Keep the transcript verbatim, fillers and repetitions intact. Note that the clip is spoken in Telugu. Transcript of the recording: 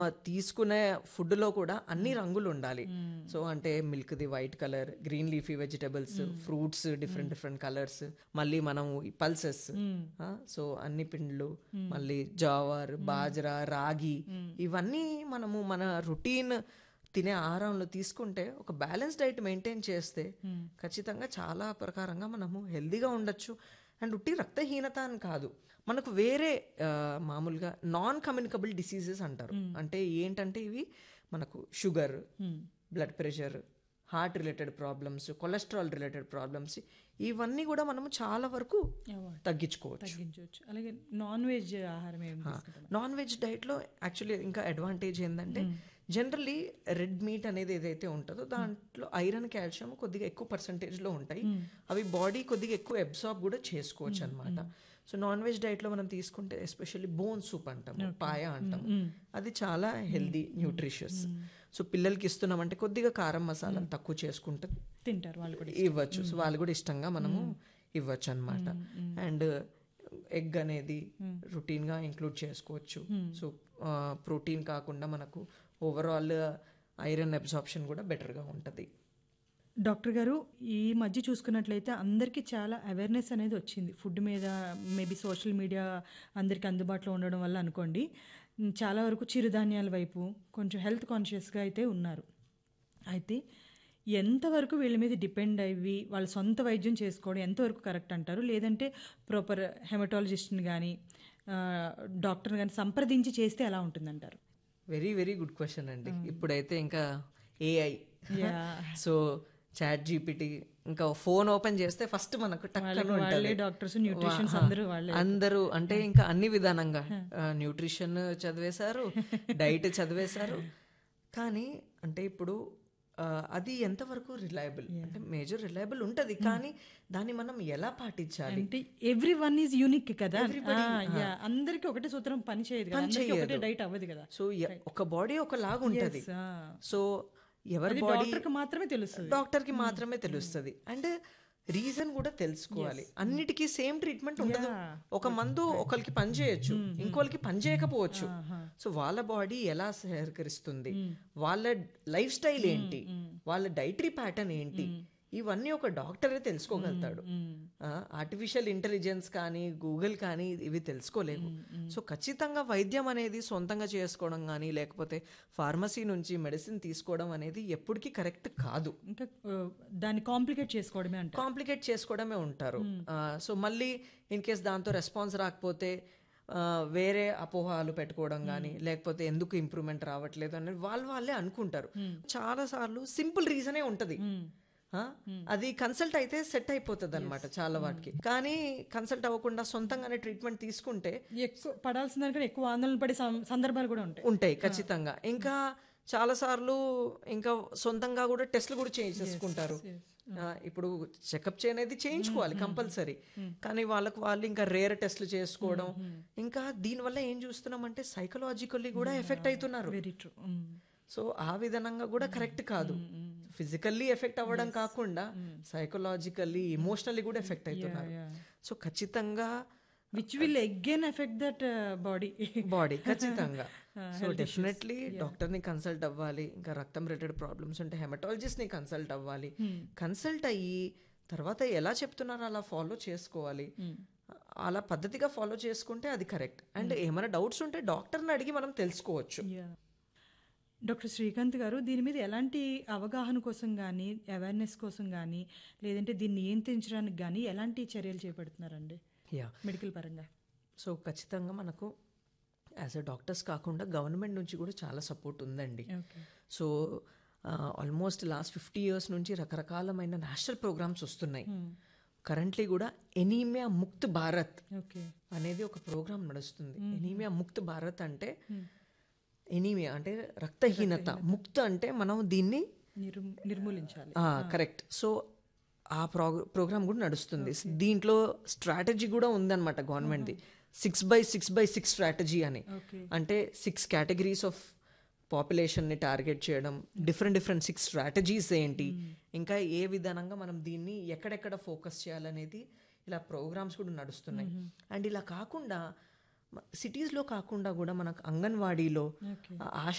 ఆ, తీసుకునే ఫుడ్లో కూడా అన్ని రంగులు ఉండాలి. సో అంటే మిల్క్ది white colour, green leafy vegetables, fruits different different colours, మళ్ళీ మనం పల్సెస్, సో అన్ని పిండ్లు, మళ్ళీ జావర్, బాజ్రా, రాగి, ఇవన్నీ మనము మన రొటీన్ తినే ఆహారంలో తీసుకుంటే ఒక బ్యాలెన్స్ డైట్ మెయింటైన్ చేస్తే ఖచ్చితంగా చాలా ప్రకారంగా మనము హెల్దీగా ఉండొచ్చు. అండ్ ఉట్టి రక్తహీనత అని కాదు, మనకు వేరే ఆ, మామూలుగా నాన్ కమ్యూనికబుల్ డిసీజెస్ అంటారు. అంటే ఏంటంటే ఇవి మనకు sugar, blood pressure, heart related problems, cholesterol related problems, ఇవన్నీ కూడా మనము చాలా వరకు తగ్గించుకోవచ్చు. తగ్గించవచ్చు. అలాగే నాన్ వెజ్ ఆహారం ఏమి తీసుకుంటాం? నాన్ వెజ్ డైట్లో యాక్చువల్లీ ఇంకా అడ్వాంటేజ్ ఏంటంటే జనరల్లీ రెడ్ మీట్ అనేది ఏదైతే ఉంటుందో దాంట్లో ఐరన్, కాల్షియం కొద్దిగా ఎక్కువ పర్సంటేజ్లో ఉంటాయి. అవి బాడీ కొద్దిగా ఎక్కువ అబ్సార్బ్ కూడా చేసుకోవచ్చు అనమాట. సో నాన్ వెజ్ డైట్లో మనం తీసుకుంటే ఎస్పెషల్లీ బోన్ సూప్ అంటాము, పాయ అంటాము, అది చాలా హెల్దీ, న్యూట్రిషియస్. సో పిల్లలకి ఇస్తున్నామంటే కొద్దిగా కారం మసాలా తక్కువ చేసుకుంటే తింటారు వాళ్ళు కూడా, ఇవ్వచ్చు. సో వాళ్ళు కూడా ఇష్టంగా మనము ఇవ్వచ్చు అనమాట. అండ్ ఎగ్ అనేది రొటీన్గా ఇంక్లూడ్ చేసుకోవచ్చు. సో ప్రోటీన్ కాకుండా మనకు ఓవరాల్ ఐరన్ అబ్సార్ప్షన్ కూడా బెటర్గా ఉంటుంది. డాక్టర్ గారు, ఈ మధ్య చూసుకున్నట్లయితే అందరికీ చాలా అవేర్నెస్ అనేది వచ్చింది ఫుడ్ మీద. మేబీ సోషల్ మీడియా అందరికీ అందుబాటులో ఉండడం వల్ల అనుకోండి, చాలా వరకు చిరుధాన్యాల వైపు కొంచెం హెల్త్ కాన్షియస్గా అయితే ఉన్నారు. అయితే ఎంతవరకు వీళ్ళ మీద డిపెండ్ అయ్యి వాళ్ళ సొంత వైద్యం చేసుకోవడం ఎంతవరకు కరెక్ట్ అంటారు? లేదంటే ప్రాపర్ హెమటాలజిస్ట్ని కానీ డాక్టర్ని కానీ సంప్రదించి చేస్తే ఎలా ఉంటుందంటారు? వెరీ వెరీ గుడ్ క్వశ్చన్ అండి. ఇప్పుడైతే ఇంకా ఏఐ, సో చాట్ జీపీటీ, ఇంకా ఫోన్ ఓపెన్ చేస్తే ఫస్ట్ మనకు టక్కన ఉంటుంది. డాక్టర్స్, న్యూట్రిషన్స్ అందరూ వాళ్ళే అందరూ అంటే ఇంకా అన్ని విధానంగా న్యూట్రిషన్ చదివేశారు, డైట్ చదివేశారు. కానీ అంటే ఇప్పుడు ఆ, అది ఎంతవరకు రిలయబుల్ అంటే మేజర్ రిలయబుల్ ఉంటుంది, కానీ దాన్ని మనం ఎలా పాటించాలి? అంటే ఎవ్రీ వన్ ఈజ్ యూనిక్ కదా, అందరికి ఒకటే సూత్రం పని చేయదు కదా, అందరికీ ఒకటే డైట్ అవ్వదు కదా. సో ఒక బాడీ ఒక లాగా ఉంటుంది. సో ఎవరి బాడీ డాక్టర్కి మాత్రమే తెలుస్తుంది, డాక్టర్కి మాత్రమే తెలుస్తుంది. అండ్ రీజన్ కూడా తెలుసుకోవాలి. అన్నిటికీ సేమ్ ట్రీట్మెంట్ ఉండదు. ఒక మందు ఒకరికి పని చేయొచ్చు, ఇంకోరికి పని చేయకపోవచ్చు. సో వాళ్ళ బాడీ ఎలా సహకరిస్తుంది, వాళ్ళ లైఫ్ స్టైల్ ఏంటి, వాళ్ళ డైటరీ ప్యాటర్న్ ఏంటి, ఇవన్నీ ఒక డాక్టరే తెలుసుకోగలుగుతాడు. ఆర్టిఫిషియల్ ఇంటెలిజెన్స్ కానీ గూగుల్ కానీ ఇవి తెలుసుకోలేవు. సో ఖచ్చితంగా వైద్యం అనేది సొంతంగా చేసుకోవడం కానీ లేకపోతే ఫార్మసీ నుంచి మెడిసిన్ తీసుకోవడం అనేది ఎప్పటికీ కరెక్ట్ కాదు. ఇంకా దాన్ని కాంప్లికేట్ చేసుకోవడమే అంటే కాంప్లికేట్ చేసుకోవడమే ఉంటారు. సో మళ్ళీ ఇన్ కేస్ దాంతో రెస్పాన్స్ రాకపోతే వేరే అపోహాలు పెట్టుకోవడం కానీ లేకపోతే ఎందుకు ఇంప్రూవ్మెంట్ రావట్లేదు అనేది వాళ్ళు వాళ్ళే అనుకుంటారు. చాలా సార్లు సింపుల్ రీజనే ఉంటుంది, అది కన్సల్ట్ అయితే సెట్ అయిపోతుంది అనమాట చాలా వాటికి. కానీ కన్సల్ట్ అవ్వకుండా సొంతంగానే ట్రీట్మెంట్ తీసుకుంటే ఎక్కువ పడాల్సిన దానికంటే ఎక్కువ ఆందోళన పడే సందర్భాలు కూడా ఉంటాయి ఉంటాయి ఖచ్చితంగా. ఇంకా చాలా సార్లు ఇంకా సొంతంగా కూడా టెస్ట్లు కూడా చేయించేసుకుంటారు. ఇప్పుడు చెకప్ చేయనేది చేయించుకోవాలి కంపల్సరీ, కానీ వాళ్ళకు వాళ్ళు ఇంకా రేర్ టెస్ట్లు చేసుకోవడం. ఇంకా దీనివల్ల ఏం చూస్తున్నామంటే సైకలాజికల్లీ కూడా ఎఫెక్ట్ అవుతున్నారు. Very true. సో ఆ విధంగా కూడా కరెక్ట్ కాదు. ఫిజికల్లీ ఎఫెక్ట్ అవ్వడం కాకుండా సైకలాజికల్లీ, ఎమోషనల్లీ కూడా ఎఫెక్ట్ అవుతున్నారు. సో ఖచ్చితంగా which will again effect that body body ఖచ్చితంగా. సో డెఫినెట్లీ డాక్టర్ని కన్సల్ట్ అవ్వాలి. ఇంకా రక్తం రిలేటెడ్ ప్రాబ్లమ్స్ ఉంటే హెమటాలజిస్ట్ని కన్సల్ట్ అవ్వాలి. కన్సల్ట్ అయ్యి తర్వాత ఎలా చెప్తున్నారో అలా ఫాలో చేసుకోవాలి. అలా పద్ధతిగా ఫాలో చేసుకుంటే అది కరెక్ట్. అండ్ ఏమైనా డౌట్స్ ఉంటే డాక్టర్ని అడిగి మనం తెలుసుకోవచ్చు. డాక్టర్ శ్రీకాంత్ గారు, దీని మీద ఎలాంటి అవగాహన కోసం కానీ అవేర్నెస్ కోసం కానీ లేదంటే దీన్ని నియంత్రించడానికి కానీ ఎలాంటి చర్యలు చేపడుతున్నారండి యా మెడికల్ పరంగా? సో ఖచ్చితంగా మనకు యాజ్ అ డాక్టర్స్ కాకుండా గవర్నమెంట్ నుంచి కూడా చాలా సపోర్ట్ ఉందండి. So almost last fifty years నుంచి రకరకాలమైన నేషనల్ ప్రోగ్రామ్స్ వస్తున్నాయి. కరెంట్లీ కూడా ఎనీమియా ముక్త్ భారత్ అనేది ఒక ప్రోగ్రామ్ నడుస్తుంది. ఎనీమియా ముక్త్ భారత్ అంటే ఎనీమియా అంటే రక్తహీనత, ముక్త అంటే మనం దీన్ని నిర్మూలించాలి. కరెక్ట్. సో ఆ ప్రో ప్రోగ్రామ్ కూడా నడుస్తుంది. దీంట్లో స్ట్రాటజీ కూడా ఉందన్నమాట గవర్నమెంట్ది, six by six by six strategy అని. అంటే సిక్స్ కేటగిరీస్ ఆఫ్ పాపులేషన్ని టార్గెట్ చేయడం, డిఫరెంట్ డిఫరెంట్ సిక్స్ స్ట్రాటజీస్ ఏంటి, ఇంకా ఏ విధానంగా మనం దీన్ని ఎక్కడెక్కడ ఫోకస్ చేయాలనేది ఇలా ప్రోగ్రామ్స్ కూడా నడుస్తున్నాయి. అండ్ ఇలా కాకుండా సిటీస్లో కాకుండా కూడా మనకు అంగన్వాడీలో ఓకే. ఆశ